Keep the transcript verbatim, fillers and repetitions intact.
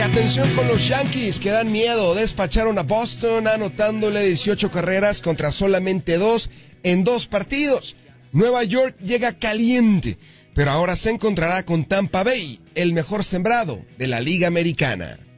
atención con los Yankees, que dan miedo. Despacharon a Boston anotándole dieciocho carreras contra solamente dos en dos partidos. Nueva York llega caliente, pero ahora se encontrará con Tampa Bay, el mejor sembrado de la Liga Americana.